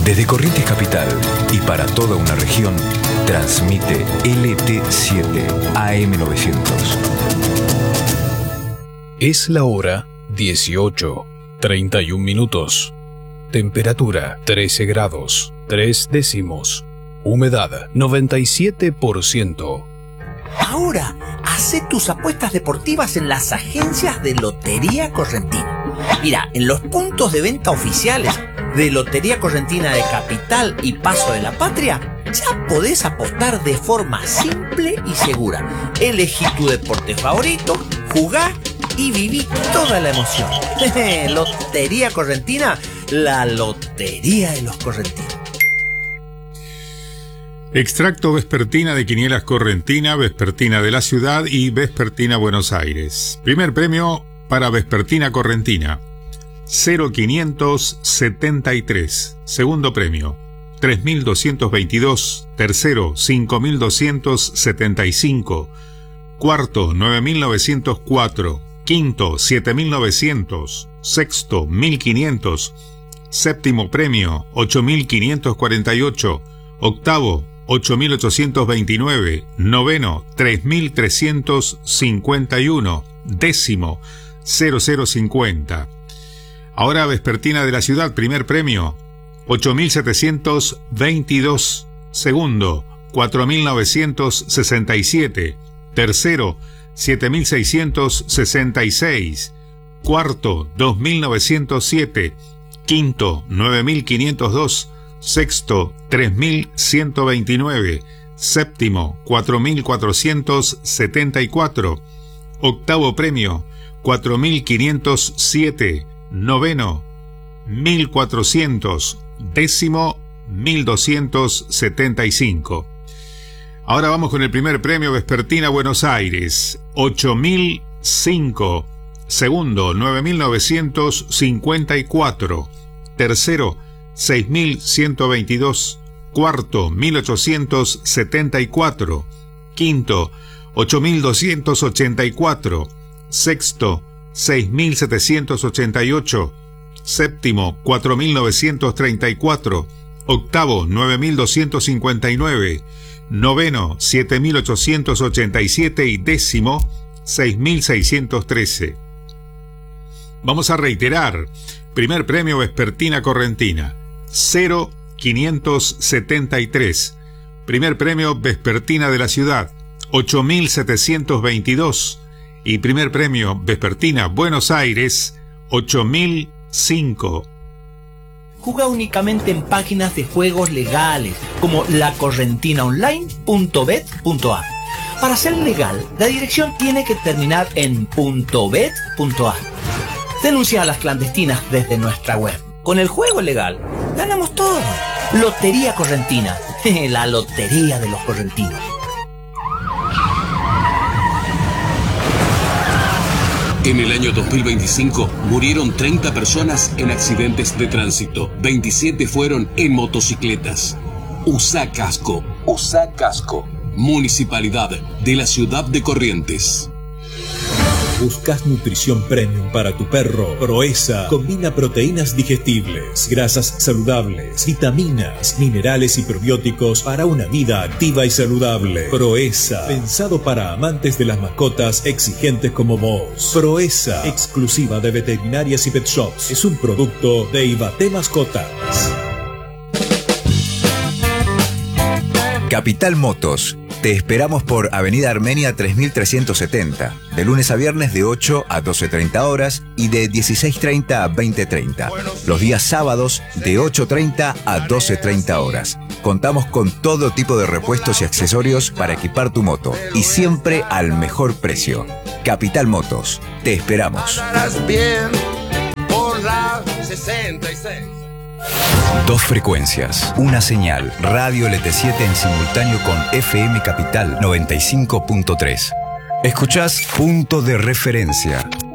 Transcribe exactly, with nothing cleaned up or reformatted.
Desde Corrientes Capital y para toda una región, transmite L T siete A M novecientos. Es la hora dieciocho, treinta y un minutos. Temperatura trece grados, tres décimos. Humedad noventa y siete por ciento. Ahora, hace tus apuestas deportivas en las agencias de Lotería Correntina. Mira, en los puntos de venta oficiales de Lotería Correntina de Capital y Paso de la Patria, ya podés apostar de forma simple y segura. Elegí tu deporte favorito, jugá y viví toda la emoción. Lotería Correntina, la lotería de los correntinos. Extracto Vespertina de Quinielas Correntina, Vespertina de la Ciudad y Vespertina Buenos Aires. Primer premio para Vespertina Correntina, cero quinientos setenta y tres. Segundo premio, tres mil doscientos veintidós. Tercero, cinco mil doscientos setenta y cinco. Cuarto, nueve mil novecientos cuatro. Quinto, siete mil novecientos. Sexto, mil quinientos. Séptimo premio, ocho mil quinientos cuarenta y ocho. Octavo, ocho mil ochocientos veintinueve. Noveno, tres mil trescientos cincuenta y uno. Décimo, cero cero cincuenta. Ahora Vespertina de la Ciudad, primer premio, ocho mil setecientos veintidós. Segundo, cuatro mil novecientos sesenta y siete. Tercero, siete mil seiscientos sesenta y seis. Cuarto, dos mil novecientos siete. Quinto, nueve mil quinientos dos. Sexto, tres mil ciento veintinueve. Séptimo, cuatro mil cuatrocientos setenta y cuatro. Octavo premio, cuatro mil quinientos siete. Noveno, mil cuatrocientos. Décimo, mil doscientos setenta y cinco. Ahora vamos con el primer premio Vespertina Buenos Aires, ocho mil cinco. Segundo, nueve mil novecientos cincuenta y cuatro. Tercero, seis mil ciento veintidós. Cuarto, mil ochocientos setenta y cuatro. Quinto, ocho mil doscientos ochenta y cuatro. Sexto, seis mil setecientos ochenta y ocho. Séptimo, cuatro mil novecientos treinta y cuatro. Octavo, nueve mil doscientos cincuenta y nueve. Noveno, siete mil ochocientos ochenta y siete. Y décimo, seis mil seiscientos trece. Vamos a reiterar. Primer premio Vespertina Correntina, cero quinientos setenta y tres. Primer premio Vespertina de la Ciudad, ocho mil setecientos veintidós. Y primer premio Vespertina Buenos Aires, ocho mil cinco. Juega únicamente en páginas de juegos legales como la correntina online punto bet punto a. Para ser legal, la dirección tiene que terminar en .bet punto a. Denuncia a las clandestinas desde nuestra web. Con el juego legal, ganamos todo. Lotería Correntina, la lotería de los correntinos. En el año dos mil veinticinco murieron treinta personas en accidentes de tránsito. veintisiete fueron en motocicletas. Usa casco. Usa casco. Municipalidad de la Ciudad de Corrientes. ¿Buscas nutrición premium para tu perro? Proeza combina proteínas digestibles, grasas saludables, vitaminas, minerales y probióticos para una vida activa y saludable. Proeza, pensado para amantes de las mascotas exigentes como vos. Proeza, exclusiva de veterinarias y pet shops. Es un producto de Ibate Mascotas. Capital Motos. Te esperamos por Avenida Armenia tres mil trescientos setenta, de lunes a viernes de ocho a doce treinta horas y de dieciséis treinta a veinte treinta. Los días sábados de ocho treinta a doce treinta horas. Contamos con todo tipo de repuestos y accesorios para equipar tu moto y siempre al mejor precio. Capital Motos, te esperamos. Bien por la sesenta y seis. Dos frecuencias, una señal, Radio L T siete en simultáneo con F M Capital noventa y cinco punto tres. Escuchás Punto de Referencia.